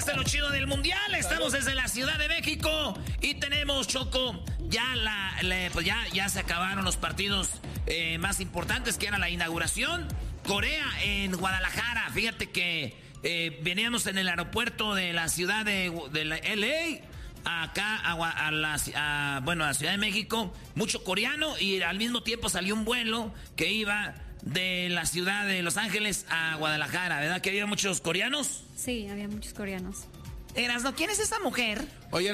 de lo chido del mundial. Estamos desde la Ciudad de México y tenemos, Choco, ya se acabaron los partidos más importantes, que era la inauguración. Corea en Guadalajara. Fíjate que veníamos en el aeropuerto de la ciudad de la LA acá a la Ciudad de México, mucho coreano, y al mismo tiempo salió un vuelo que iba de la ciudad de Los Ángeles a Guadalajara, ¿verdad? ¿Que había muchos coreanos? Sí, había muchos coreanos. Erasno, ¿quién es esa mujer? Oye,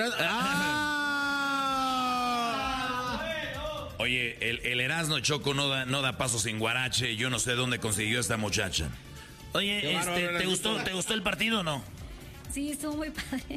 Oye, el Erasno, Choco, no da paso sin guarache. Yo no sé dónde consiguió esta muchacha. Oye, ¿te gustó el partido o no? Sí, estuvo muy padre.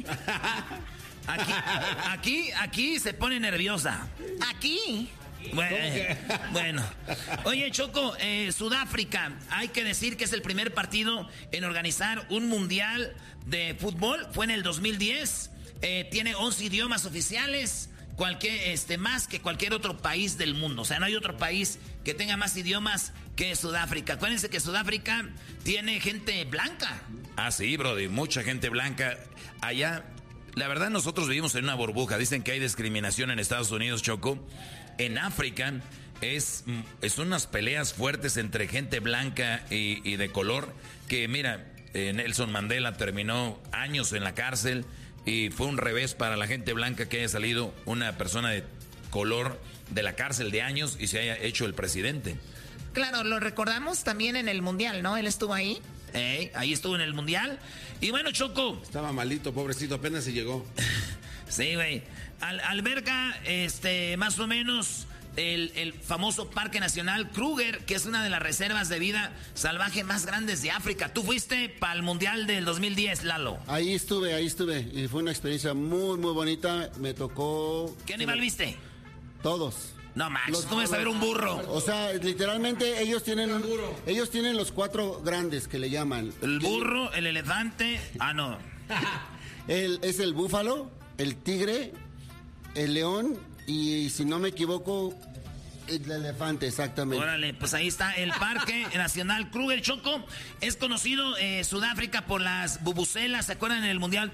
Aquí se pone nerviosa. Aquí. Bueno. Oye, Choco, Sudáfrica, hay que decir que es el primer partido en organizar un mundial de fútbol. Fue en el 2010. Tiene 11 idiomas oficiales, más que cualquier otro país del mundo. O sea, no hay otro país que tenga más idiomas que Sudáfrica. Acuérdense que Sudáfrica tiene gente blanca. Ah, sí, brody, mucha gente blanca allá. La verdad, nosotros vivimos en una burbuja. Dicen que hay discriminación en Estados Unidos, Choco. En África son unas peleas fuertes entre gente blanca y de color. Que mira, Nelson Mandela terminó años en la cárcel y fue un revés para la gente blanca que haya salido una persona de color de la cárcel de años y se haya hecho el presidente. Claro, lo recordamos también en el Mundial, ¿no? Él estuvo ahí. Ahí estuvo en el Mundial. Y bueno, Choco. Estaba malito, pobrecito, apenas se llegó. Sí, güey. Alberga, más o menos, el famoso Parque Nacional Kruger, que es una de las reservas de vida salvaje más grandes de África. Tú fuiste para el Mundial del 2010, Lalo. Ahí estuve. Y fue una experiencia muy, muy bonita. Me tocó... ¿Qué animal viste? Todos. No, Max, tú vas a ver un burro. O sea, literalmente ellos tienen los 4 grandes que le llaman. El burro, el elefante. Ah, no. Es el búfalo, el tigre, el león y, si no me equivoco, el elefante, exactamente. Órale, pues ahí está el Parque Nacional Kruger. Choco, es conocido Sudáfrica por las bubucelas. ¿Se acuerdan en el Mundial?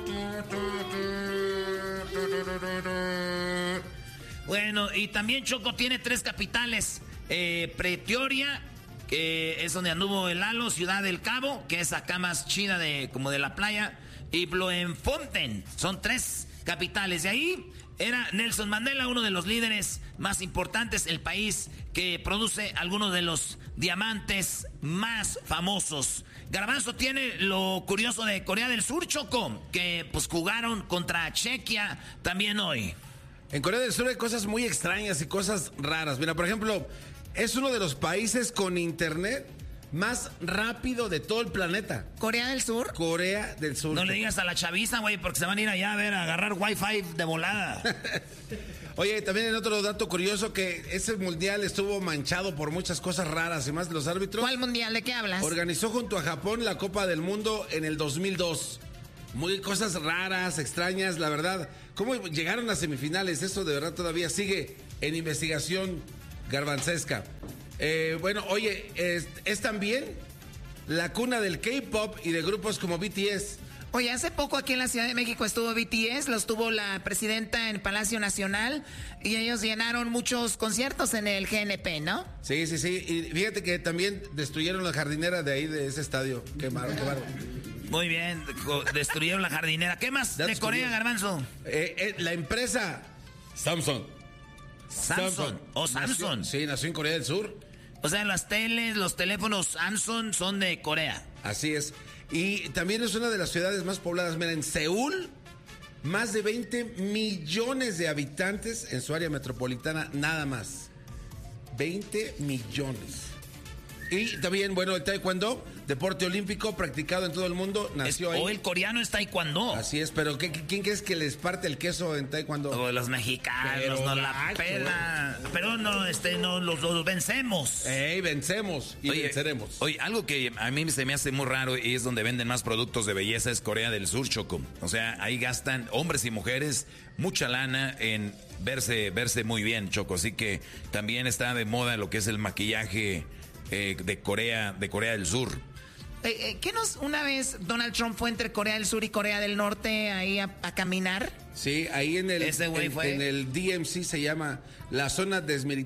Bueno, y también Choco tiene 3 capitales. Pretoria, que es donde anduvo el Lalo, Ciudad del Cabo, que es acá más chida como de la playa, y Bloemfontein. Son 3 capitales. De ahí era Nelson Mandela, uno de los líderes más importantes, el país que produce algunos de los diamantes más famosos. Garbanzo tiene lo curioso de Corea del Sur, Choco, que pues jugaron contra Chequia también hoy. En Corea del Sur hay cosas muy extrañas y cosas raras. Mira, por ejemplo, es uno de los países con internet más rápido de todo el planeta. ¿Corea del Sur? Corea del Sur. No le digas a la chaviza, güey, porque se van a ir allá a agarrar Wi-Fi de volada. Oye, también en otro dato curioso, que ese mundial estuvo manchado por muchas cosas raras y más de los árbitros. ¿Cuál mundial? ¿De qué hablas? Organizó junto a Japón la Copa del Mundo en el 2002. Muy cosas raras, extrañas, la verdad. ¿Cómo llegaron a semifinales? Eso de verdad todavía sigue en investigación garbancesca. Bueno, oye, es también la cuna del K-pop y de grupos como BTS. Oye, hace poco aquí en la Ciudad de México estuvo BTS, los tuvo la presidenta en Palacio Nacional y ellos llenaron muchos conciertos en el GNP, ¿no? Sí. Y fíjate que también destruyeron la jardinera de ahí, de ese estadio. Qué malo. Muy bien, destruyeron la jardinera. ¿Qué más de Corea, Garbanzo? La empresa Samsung. Samsung. Nació en Corea del Sur. O sea, las teles, los teléfonos Samsung son de Corea. Así es. Y también es una de las ciudades más pobladas. Mira, en Seúl, más de 20 millones de habitantes en su área metropolitana, nada más. 20 millones. Y también, bueno, el taekwondo, deporte olímpico practicado en todo el mundo, nació ahí. O el coreano es taekwondo. Así es, pero ¿quién crees que les parte el queso en taekwondo? O los mexicanos, no la pela. Pero no, los vencemos. Vencemos y venceremos. Oye, algo que a mí se me hace muy raro y es donde venden más productos de belleza es Corea del Sur, Choco. O sea, ahí gastan hombres y mujeres mucha lana en verse muy bien, Choco. Así que también está de moda lo que es el maquillaje de Corea del Sur. ¿Qué una vez Donald Trump fue entre Corea del Sur y Corea del Norte ahí a caminar? Sí, ahí en el, en el DMC se llama la zona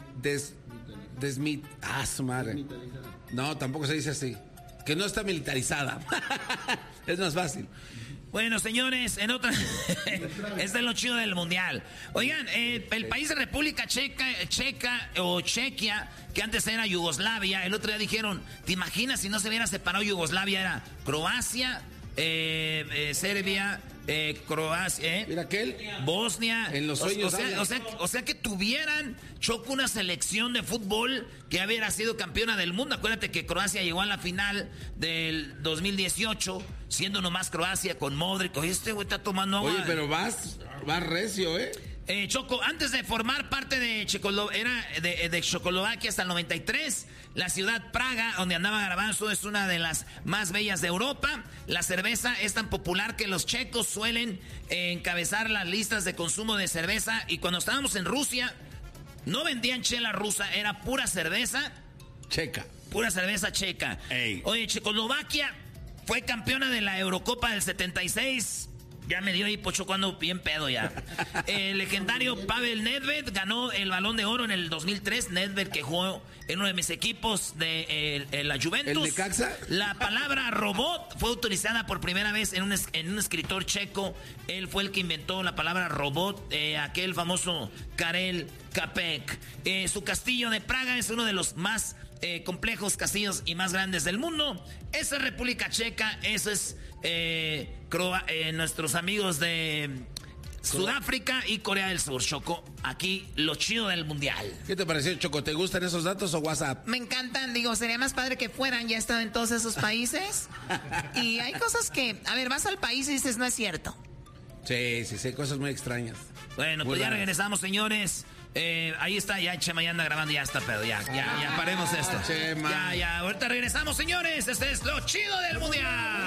su madre. No, tampoco se dice así. Que no está militarizada. Es más fácil. Bueno, señores, en otra... Este es lo chido del mundial. Oigan, el país de República Checa, que antes era Yugoslavia, el otro día dijeron, ¿te imaginas si no se hubiera separado Yugoslavia? Era Croacia, Serbia, Croacia, Mira aquel. Bosnia. En los sueños. O sea que tuvieran, Choco, una selección de fútbol que hubiera sido campeona del mundo. Acuérdate que Croacia llegó a la final del 2018, siendo nomás Croacia con Modric. Oye, este güey está tomando agua. Oye, pero vas recio, Choco, antes de formar parte de Checoslovaquia hasta el 93, la ciudad Praga, donde andaba Garbanzo, es una de las más bellas de Europa. La cerveza es tan popular que los checos suelen encabezar las listas de consumo de cerveza. Y cuando estábamos en Rusia, no vendían chela rusa, era pura cerveza checa. Pura cerveza checa. Ey. Oye, Checoslovaquia fue campeona de la Eurocopa del 76. Ya me dio ahí Pocho cuando bien pedo ya. El legendario Pavel Nedved ganó el Balón de Oro en el 2003. Nedved, que jugó en uno de mis equipos de la Juventus. ¿El Necaxa? La palabra robot fue utilizada por primera vez en un escritor checo. Él fue el que inventó la palabra robot, aquel famoso Karel Čapek. Su castillo de Praga es uno de los más complejos castillos y más grandes del mundo. Esa es República Checa, eso es nuestros amigos de Sudáfrica y Corea del Sur. Choco, aquí lo chido del mundial. ¿Qué te pareció, Choco? ¿Te gustan esos datos o WhatsApp? Me encantan, sería más padre que fueran, ya he estado en todos esos países. Y hay cosas que, a ver, vas al país y dices, no es cierto. Sí, cosas muy extrañas. Bueno, muy pues raras. ya regresamos, señores. Ahí está, ya Chema ya anda grabando, ya está pedo, ya paremos esto. Chema. Ya, ahorita regresamos, señores. Este es lo chido del mundial.